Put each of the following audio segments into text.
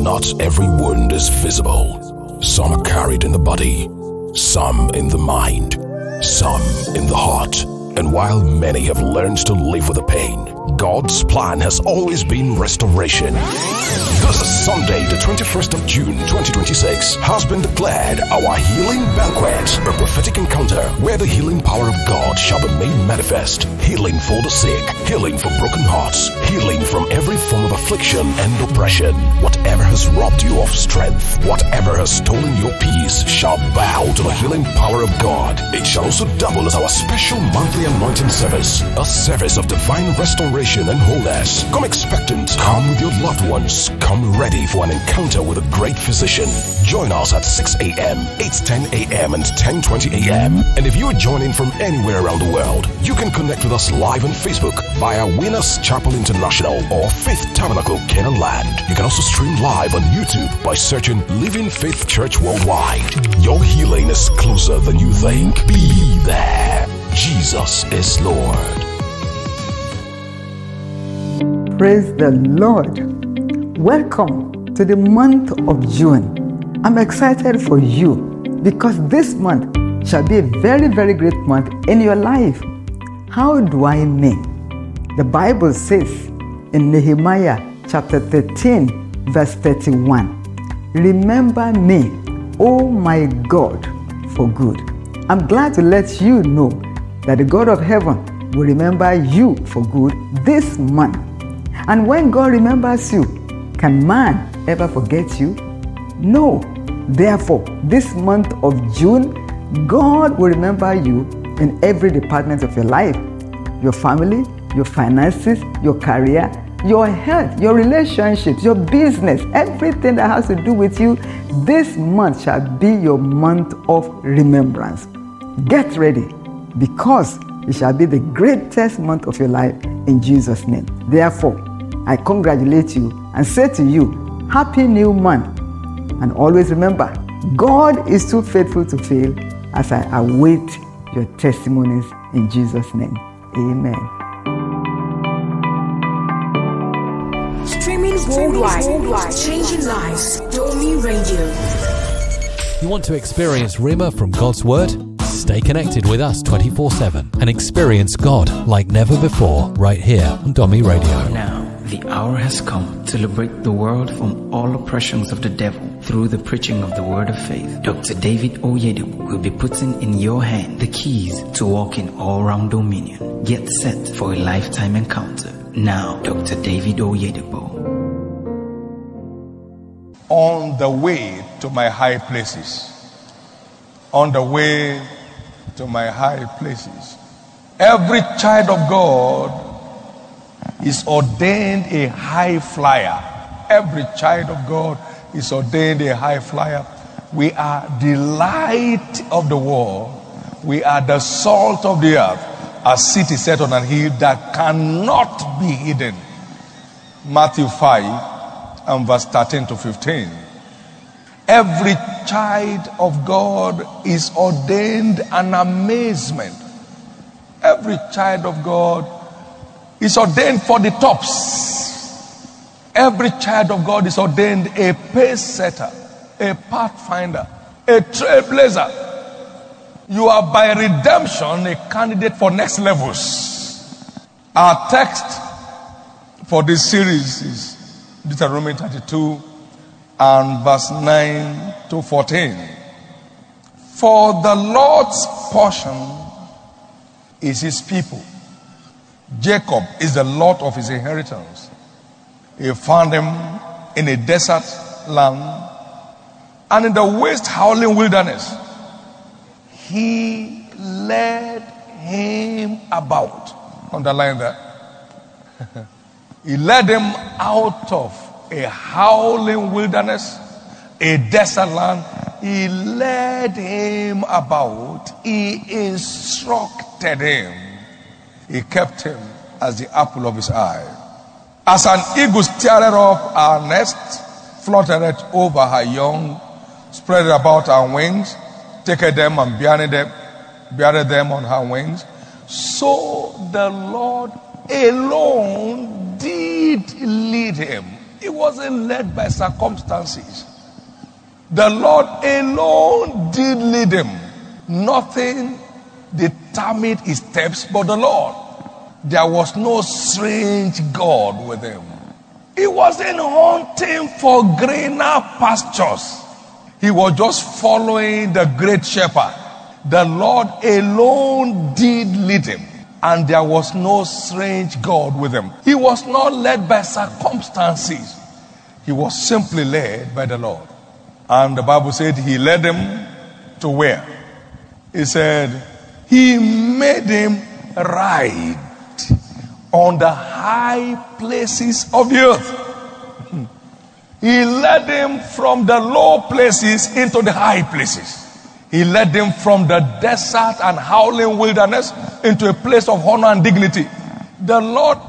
Not every wound is visible. Some are carried in the body, some in the mind, some in the heart. And while many have learned to live with the pain, God's plan has always been restoration. This Sunday, the 21st of June 2026, has been declared our Healing Banquet, a prophetic encounter where the healing power of God shall be made manifest. Healing for the sick, healing for broken hearts, healing from every form of affliction and oppression. Whatever has robbed you of strength, whatever has stolen your peace, shall bow to the healing power of God. It shall also double as our special monthly anointing service, a service of divine restoration and wholeness. Come expectant, come with your loved ones, come ready for an encounter with a great physician. Join us at 6 a.m., 8:10 a.m. and 10:20 a.m. And if you are joining from anywhere around the world, you can connect with us live on Facebook via Winners Chapel International or Faith Tabernacle Canaan Land. You can also stream live on YouTube by searching Living Faith Church Worldwide. Your healing is closer than you think. Be there. Jesus is Lord. Praise the Lord. Welcome to the month of June. I'm excited for you because this month shall be a very, very great month in your life. How do I mean? The Bible says in Nehemiah chapter 13, verse 31, remember me, O my God, for good. I'm glad to let you know that the God of heaven will remember you for good this month. And when God remembers you, can man ever forget you? No. Therefore, this month of June, God will remember you in every department of your life. Your family, your finances, your career, your health, your relationships, your business, everything that has to do with you, this month shall be your month of remembrance. Get ready, because it shall be the greatest month of your life in Jesus' name. Therefore, I congratulate you and say to you, Happy New Month. And always remember, God is too faithful to fail, as I await your testimonies in Jesus' name. Amen. Streaming worldwide, changing lives. Domi Radio. You want to experience Rhema from God's Word? Stay connected with us 24/7 and experience God like never before right here on Domi Radio. Now, the hour has come to liberate the world from all oppressions of the devil through the preaching of the word of faith. Dr. David Oyedepo will be putting in your hand the keys to walk in all-round dominion. Get set for a lifetime encounter. Now, Dr. David Oyedepo. On the way to my high places. On the way to my high places. Every child of God is ordained a high flyer. Every child of God is ordained a high flyer. We are the light of the world. We are the salt of the earth. A city set on a hill that cannot be hidden. Matthew 5 and verse 13 to 15. Every child of God is ordained an amazement. Every child of God is ordained for the tops. Every child of God is ordained a pace setter, a pathfinder, a trailblazer. You are by redemption a candidate for next levels. Our text for this series is Deuteronomy 32 and verse 9 to 14. For the Lord's portion is his people. Jacob is the lot of his inheritance. He found him in a desert land and in the waste howling wilderness. He led him about. Underline that. He led him out of a howling wilderness, a desert land. He led him about. He instructed him. He kept him as the apple of his eye. As an eagle stirred up her nest, fluttered over her young, spread about her wings, taketh them and beared them on her wings. So the Lord alone did lead him. He wasn't led by circumstances. The Lord alone did lead him. Nothing determined his steps but the Lord. There was no strange God with him. He wasn't hunting for greener pastures. He was just following the great shepherd. The Lord alone did lead him. And there was no strange God with him. He was not led by circumstances. He was simply led by the Lord. And the Bible said he led him to where? He said, he made him ride on the high places of the earth. He led him from the low places into the high places. He led him from the desert and howling wilderness into a place of honor and dignity. The Lord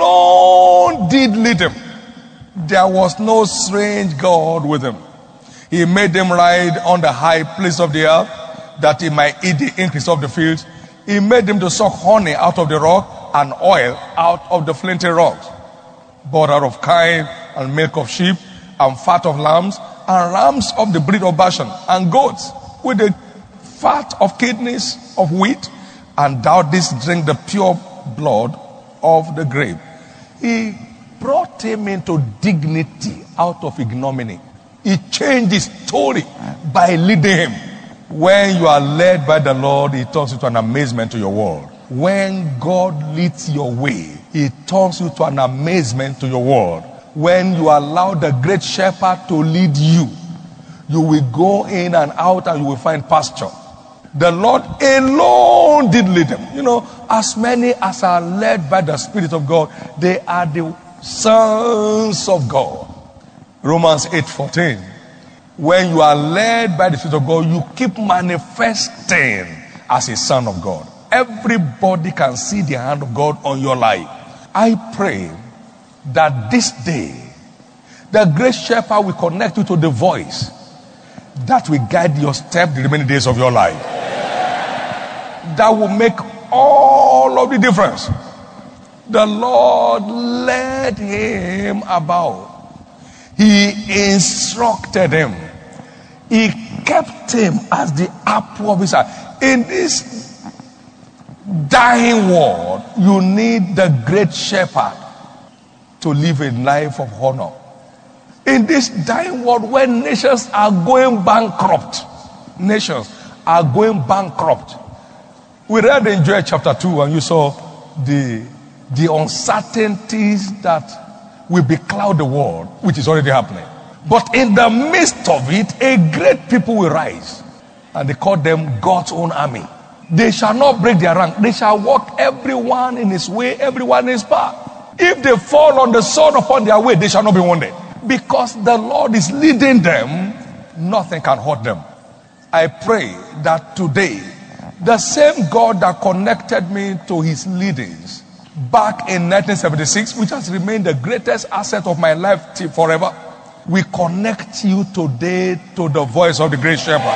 alone did lead him. There was no strange God with him. He made him ride on the high place of the earth, that he might eat the increase of the fields. He made him to suck honey out of the rock and oil out of the flinty rocks. Butter of kine and milk of sheep and fat of lambs and rams of the breed of Bashan and goats with the fat of kidneys of wheat. And thou didst drink the pure blood of the grape. He brought him into dignity out of ignominy. He changed his story by leading him. When you are led by the Lord, he turns you to an amazement to your world. When God leads your way, he turns you to an amazement to your world. When you allow the great shepherd to lead you, you will go in and out and you will find pasture. The Lord alone did lead him. You know, as many as are led by the Spirit of God, they are the sons of God. Romans 8:14. When you are led by the Spirit of God, you keep manifesting as a son of God. Everybody can see the hand of God on your life. I pray that this day, the great shepherd will connect you to the voice that will guide your step the remaining days of your life. That will make all of the difference. The Lord led him about. He instructed him. He kept him as the apple of his eye. In this dying world, you need the great shepherd to live a life of honor. In this dying world where nations are going bankrupt, we read in Joel chapter 2 and you saw the uncertainties that will becloud the world, which is already happening. But in the midst of it, a great people will rise, and they call them God's own army. They shall not break their rank. They shall walk everyone in his way, everyone in his path. If they fall on the sword upon their way, they shall not be wounded. Because the Lord is leading them, nothing can hurt them. I pray that today, the same God that connected me to his leadings back in 1976, which has remained the greatest asset of my life till forever, we connect you today to the voice of the great shepherd.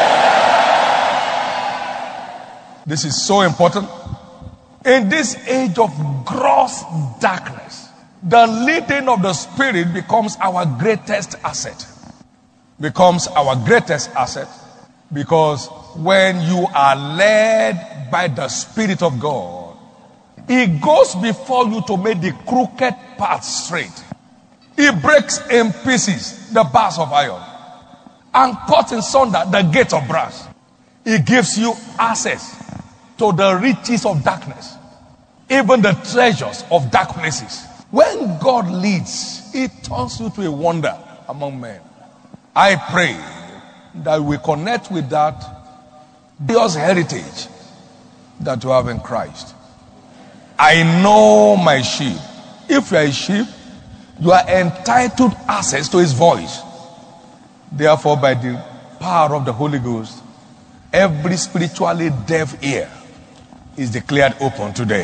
This is so important. In this age of gross darkness, the leading of the Spirit becomes our greatest asset. Becomes our greatest asset, because when you are led by the Spirit of God, he goes before you to make the crooked path straight. He breaks in pieces the bars of iron and cuts in sunder the gates of brass. He gives you access to the riches of darkness, even the treasures of dark places. When God leads, he turns you to a wonder among men. I pray that we connect with that glorious heritage that you have in Christ. I know my sheep. If you are a sheep, you are entitled access to his voice. Therefore, by the power of the Holy Ghost, every spiritually deaf ear is declared open today.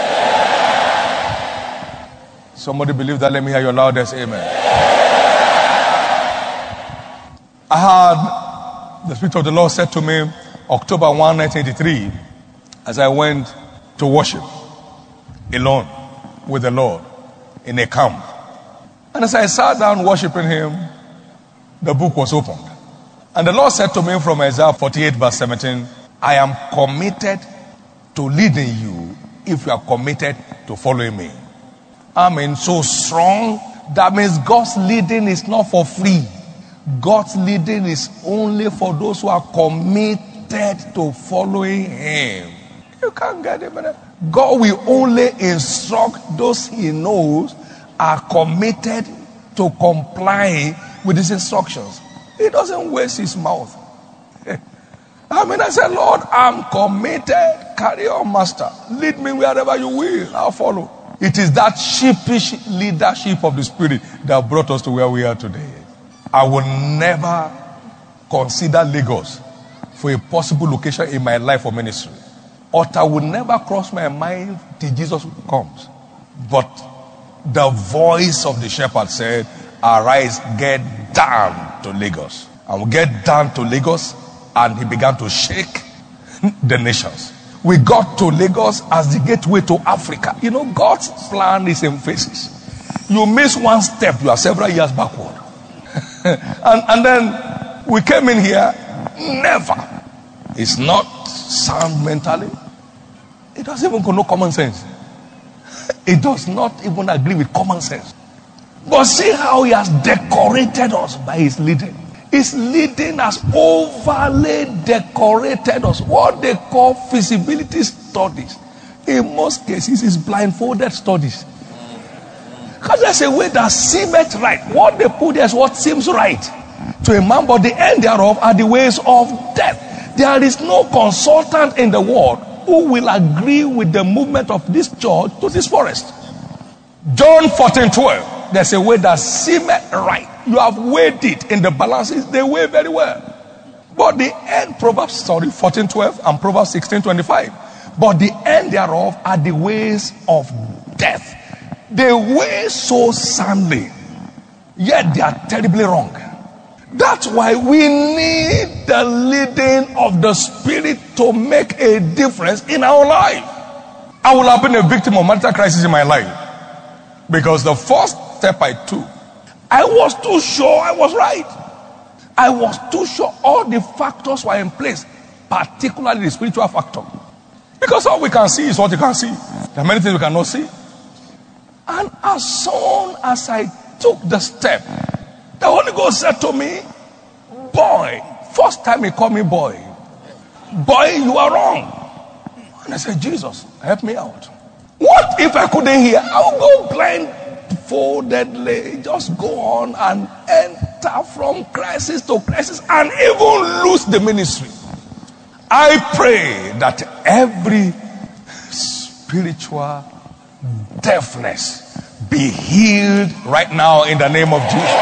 Somebody believe that? Let me hear your loudest amen. I heard the Spirit of the Lord said to me October 1, 1983, as I went to worship alone with the Lord in a camp. And as I sat down worshiping him, the book was opened. And the Lord said to me from Isaiah 48 verse 17, I am committed to leading you if you are committed to following me. I mean, so strong. That means God's leading is not for free. God's leading is only for those who are committed to following him. You can't get it better. God will only instruct those he knows are committed to complying with his instructions. He doesn't waste his mouth. I said, Lord, I'm committed. Carry on, master. Lead me wherever you will. I'll follow. It is that sheepish leadership of the Spirit that brought us to where we are today. I will never consider Lagos for a possible location in my life or ministry. Utter will never cross my mind till Jesus comes. But the voice of the shepherd said, arise, get down to Lagos. And we get down to Lagos, and he began to shake the nations. We got to Lagos as the gateway to Africa. You know, God's plan is in phases. You miss one step, you are several years backward. and then we came in here, never. It's not sound mentally. It doesn't even know common sense. It does not even agree with common sense. But see how he has decorated us by his leading. His leading has overly decorated us. What they call feasibility studies. In most cases, it's blindfolded studies. Because there's a way that seemeth right. What they put there is what seems right to a man, but the end thereof are the ways of death. There is no consultant in the world who will agree with the movement of this church to this forest. John 14:12. There's a way that seemeth right. You have weighed it in the balances. They weigh very well. But the end, Proverbs 14:12 and Proverbs 16:25. But the end thereof are the ways of death. They weigh so soundly, yet they are terribly wrong. That's why we need the leading of the Spirit to make a difference in our life. I will have been a victim of marital crisis in my life, because the first step I took, I was too sure I was right. I was too sure all the factors were in place, particularly the spiritual factor. Because all we can see is what you can see. There are many things we cannot see. And as soon as I took the step, the Holy Ghost said to me, boy, first time he called me boy, you are wrong. And I said, Jesus, help me out. What if I couldn't hear? I would go blindfoldedly, just go on and enter from crisis to crisis and even lose the ministry. I pray that every spiritual deafness be healed right now in the name of Jesus.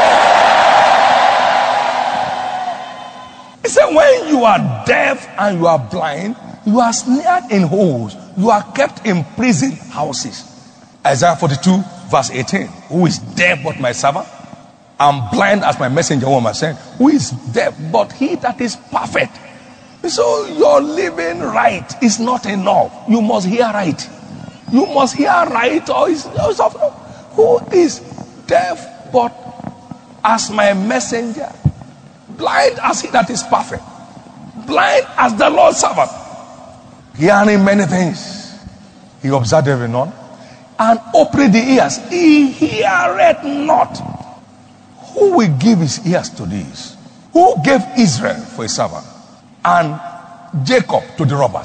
He said, when you are deaf and you are blind, you are snared in holes. You are kept in prison houses. Isaiah 42 verse 18. Who is deaf but my servant? And blind as my messenger whom I sent. Who is deaf but he that is perfect? So your living right is not enough. You must hear right. You must hear right, or who is deaf but as my messenger, blind as he that is perfect, blind as the Lord's servant, hearing many things, he observeth none, and opening the ears, he heareth not. Who will give his ears to this? Who gave Israel for a servant and Jacob to the robbers?